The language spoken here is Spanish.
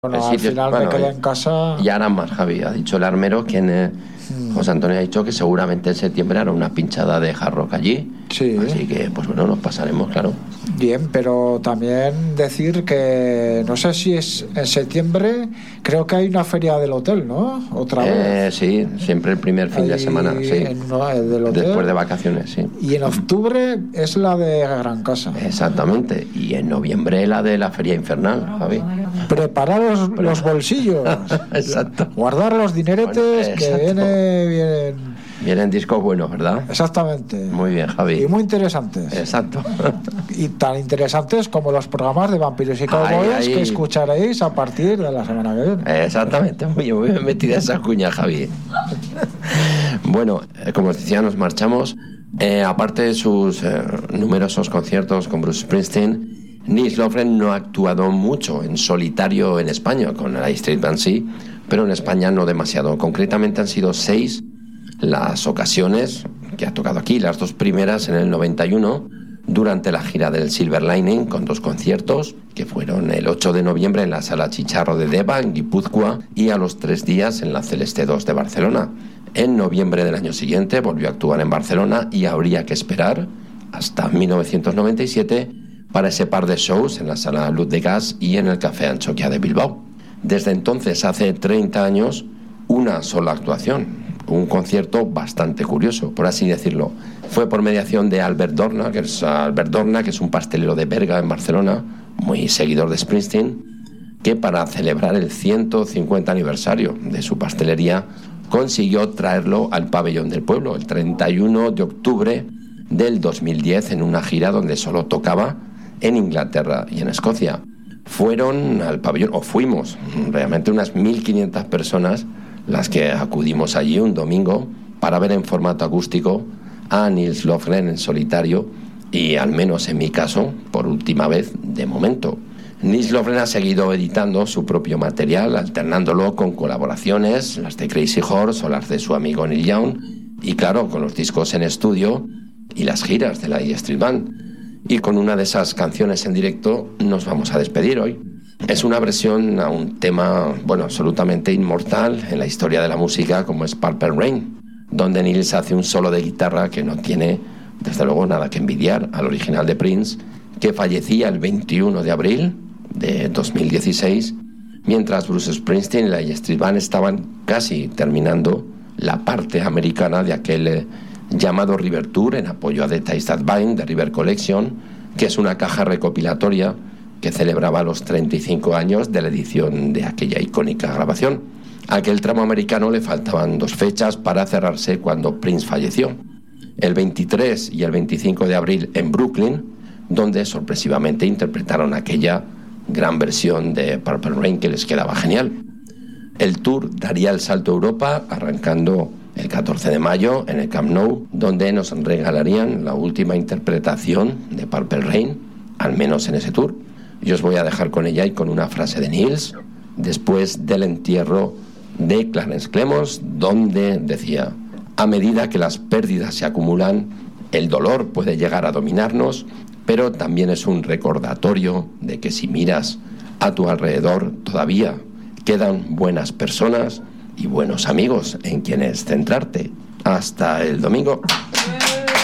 Bueno, al final me quedé en casa. Y harán más, Javi. Ha dicho el armero, José Antonio ha dicho que seguramente en septiembre hará una pinchada de hard rock allí. Sí. Así que, pues bueno, nos pasaremos, claro. Bien, pero también decir que no sé si es en septiembre, creo que hay una feria del hotel, ¿no? Otra vez. Sí, siempre el primer fin de semana, sí. Del hotel. Después de vacaciones, sí. Y en octubre es la de Gran Casa. Exactamente. Y en noviembre la de la Feria Infernal, Javi. Preparar los bolsillos. Exacto. Guardar los dineretes, bueno, que vienen discos buenos, ¿verdad? Exactamente. Muy bien, Javi. Y muy interesantes. Exacto. Y tan interesantes como los programas de Vampiros y Cowboys que escucharéis a partir de la semana que viene. Exactamente. Muy bien metida esa cuña, Javi. Bueno, como os decía, nos marchamos. Aparte de sus numerosos conciertos con Bruce Springsteen, Nils Lofgren no ha actuado mucho en solitario en España, con la Street Band sí, pero en España no demasiado. Concretamente han sido 6 las ocasiones que ha tocado aquí, las 2 primeras en el 91, durante la gira del Silver Lining, con 2 conciertos, que fueron el 8 de noviembre en la Sala Chicharro de Deva, en Guipúzcoa, y a los 3 días en la Celeste 2 de Barcelona. En noviembre del año siguiente volvió a actuar en Barcelona y habría que esperar hasta 1997 para ese par de shows en la Sala Luz de Gas y en el Café Anchoquia de Bilbao. Desde entonces, hace 30 años, una sola actuación, un concierto bastante curioso, por así decirlo. Fue por mediación de Albert Dorna, que es un pastelero de Berga, en Barcelona, muy seguidor de Springsteen, que para celebrar el 150 aniversario de su pastelería consiguió traerlo al pabellón del pueblo el 31 de octubre del 2010 en una gira donde solo tocaba en Inglaterra y en Escocia. Fueron al pabellón, o fuimos, realmente unas 1.500 personas las que acudimos allí un domingo para ver en formato acústico a Nils Lofgren en solitario y, al menos en mi caso, por última vez de momento. Nils Lofgren ha seguido editando su propio material, alternándolo con colaboraciones, las de Crazy Horse o las de su amigo Neil Young, y claro, con los discos en estudio y las giras de la E Street Band. Y con una de esas canciones en directo nos vamos a despedir hoy. Es una versión a un tema, absolutamente inmortal en la historia de la música, como es Purple Rain, donde Nils hace un solo de guitarra que no tiene, desde luego, nada que envidiar al original de Prince, que fallecía el 21 de abril de 2016, mientras Bruce Springsteen y la E Street Band estaban casi terminando la parte americana de aquel llamado River Tour en apoyo a The Taste That Bind de River Collection, que es una caja recopilatoria que celebraba los 35 años de la edición de aquella icónica grabación. A aquel tramo americano le faltaban 2 fechas para cerrarse cuando Prince falleció, el 23 y el 25 de abril en Brooklyn, donde sorpresivamente interpretaron aquella gran versión de Purple Rain que les quedaba genial. El tour daría el salto a Europa, arrancando el 14 de mayo en el Camp Nou, donde nos regalarían la última interpretación de Purple Rain, al menos en ese tour. Yo os voy a dejar con ella y con una frase de Nils, después del entierro de Clarence Clemons, donde decía: a medida que las pérdidas se acumulan, el dolor puede llegar a dominarnos, pero también es un recordatorio de que si miras a tu alrededor todavía quedan buenas personas y buenos amigos en quienes centrarte. Hasta el domingo.